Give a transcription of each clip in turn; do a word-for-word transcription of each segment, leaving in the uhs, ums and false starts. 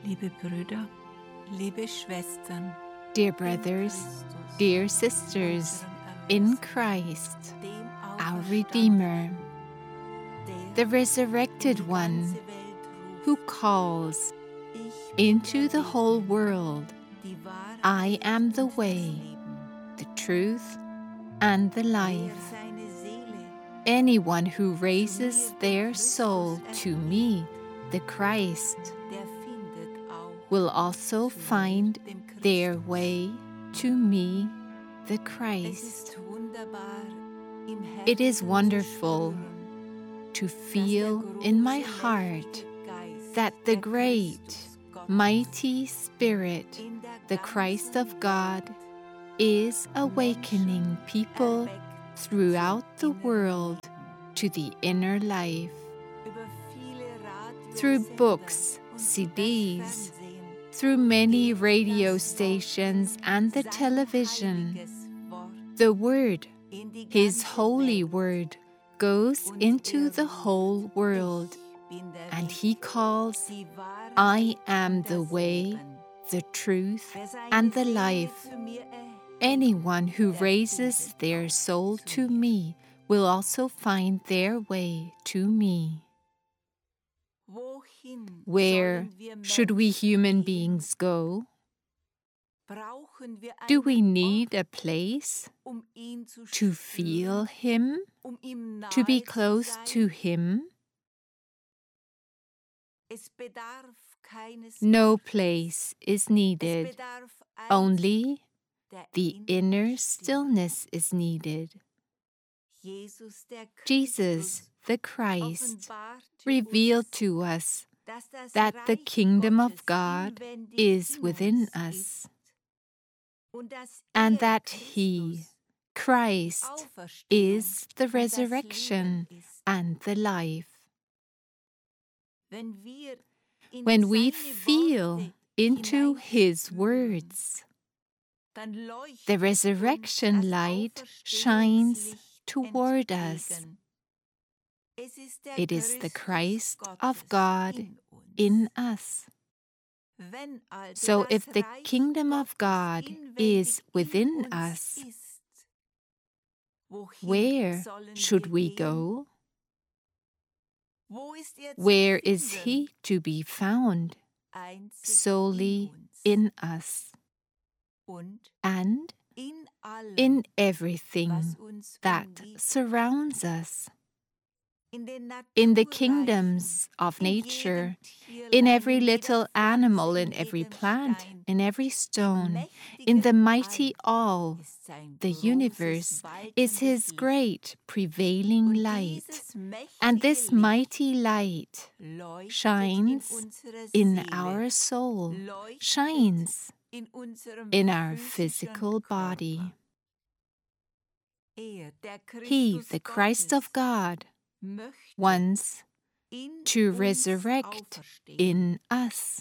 Liebe Brüder, liebe Schwestern, Dear brothers, dear sisters, in Christ, our Redeemer, the resurrected one who calls into the whole world, I am the way, the truth, and the life. Anyone who raises their soul to me, the Christ, will also find their way to me, the Christ. It is wonderful to feel in my heart that the great, mighty Spirit, the Christ of God, is awakening people throughout the world to the inner life. Through books, C Ds, through many radio stations and the television, the Word, His holy Word, goes into the whole world, and He calls, I am the way, the truth, and the life. Anyone who raises their soul to me will also find their way to me. Where should we human beings go? Do we need a place to feel Him, to be close to Him? No place is needed, only the inner stillness is needed. Jesus, the Christ, revealed to us that the kingdom of God is within us, and that He, Christ, is the resurrection and the life. When we feel into His words, the resurrection light shines toward us. It is the Christ of God in us. So if the kingdom of God is within us, where should we go? Where is He to be found? Solely in us, and in everything that surrounds us. In the kingdoms of nature, in every little animal, in every plant, in every stone, in the mighty all, the universe is His great prevailing light. And this mighty light shines in our soul, shines in our physical body. He, the Christ of God, wants to resurrect in us.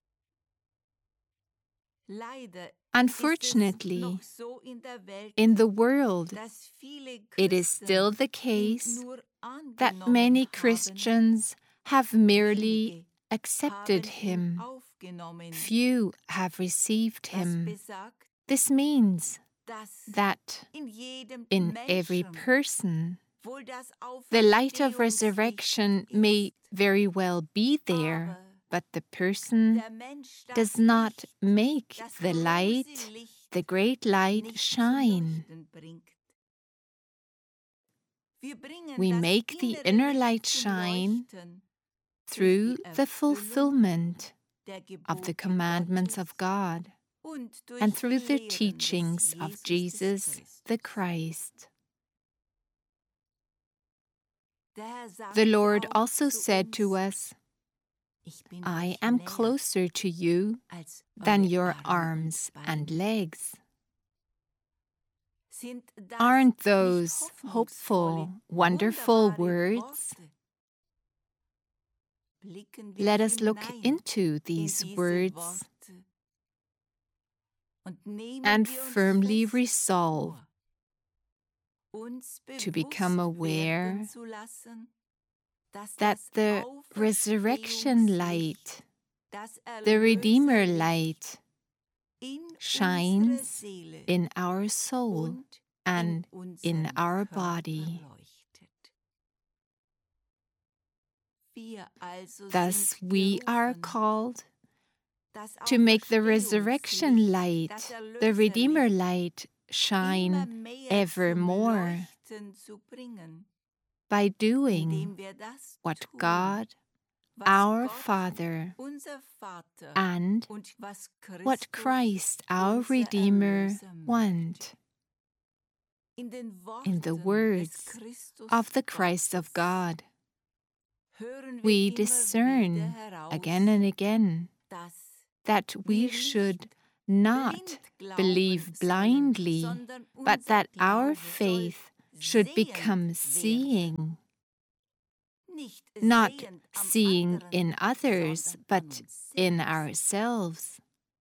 Unfortunately, in the world, it is still the case that many Christians have merely accepted Him. Few have received Him. This means that in every person, the light of resurrection may very well be there, but the person does not make the light, the great light, shine. We make the inner light shine through the fulfillment of the commandments of God and through the teachings of Jesus the Christ. The Lord also said to us, I am closer to you than your arms and legs. Aren't those hopeful, wonderful words? Let us look into these words and firmly resolve to become aware that the resurrection light The Redeemer light shines in our soul and in our body. Thus we are called to make the resurrection light, the Redeemer light, shine evermore by doing what God, our Father, and what Christ, our Redeemer, want. In the words of the Christ of God, we discern again and again that we should not believe blindly, but that our faith should become seeing. Not seeing in others, but in ourselves.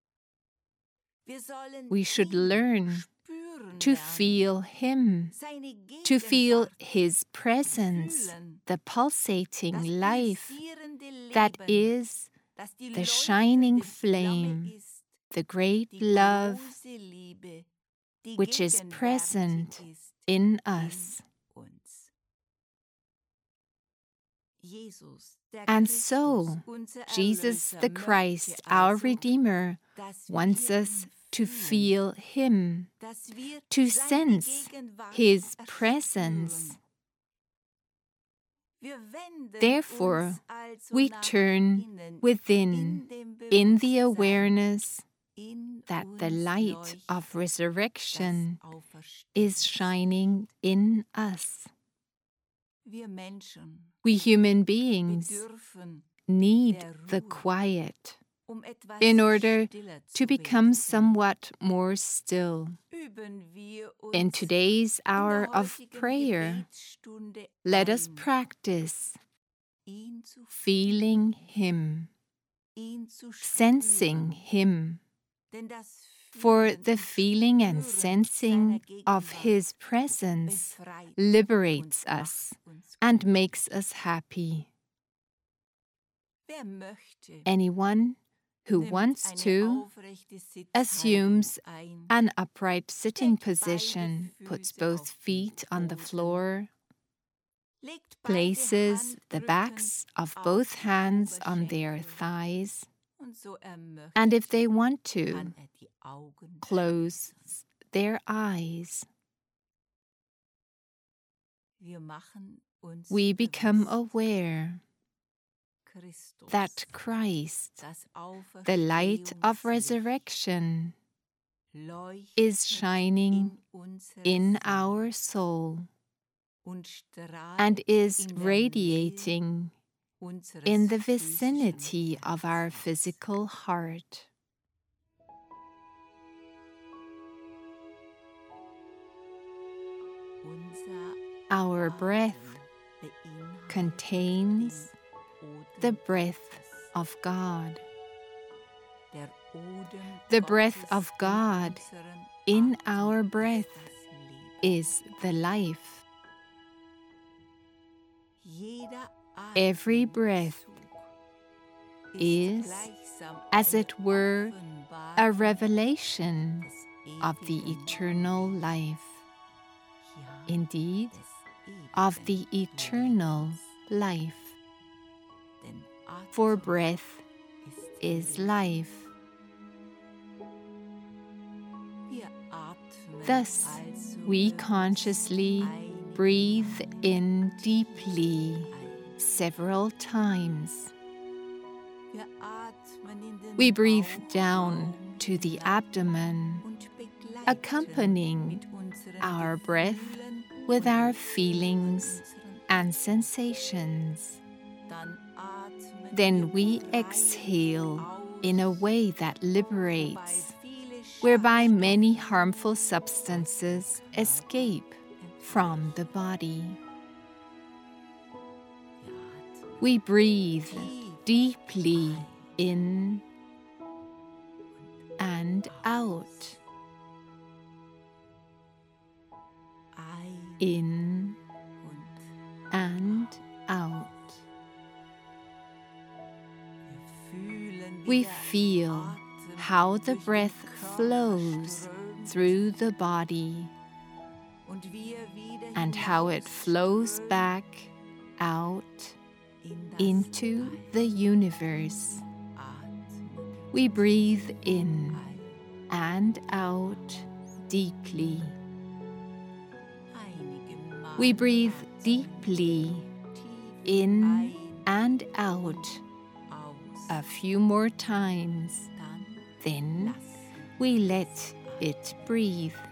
We should learn to feel Him, to feel His presence, the pulsating life that is the shining flame, the great love which is present in us. And so, Jesus the Christ, our Redeemer, wants us to feel Him, to sense His presence. Therefore, we turn within in the awareness that the light of resurrection is shining in us. We human beings need the quiet in order to become somewhat more still. In today's hour of prayer, let us practice feeling Him, sensing Him, for the feeling and sensing of His presence liberates us and makes us happy. Anyone who wants to assumes an upright sitting position, puts both feet on the floor, places the backs of both hands on their thighs, and if they want to, close their eyes. We become aware that Christ, the light of resurrection, is shining in our soul and is radiating in the vicinity of our physical heart. Our breath contains the breath of God. The breath of God in our breath is the life. Every breath is, as it were, a revelation of the eternal life. Indeed, of the eternal life. For breath is life. Thus, we consciously breathe in deeply several times. We breathe down to the abdomen, accompanying our breath with our feelings and sensations. Then we exhale in a way that liberates, whereby many harmful substances escape from the body. We breathe deeply in and out. In and out. we feel how the breath flows through the body and how it flows back out into the universe. We breathe in and out deeply. We breathe deeply in and out a few more times. Then we let it breathe.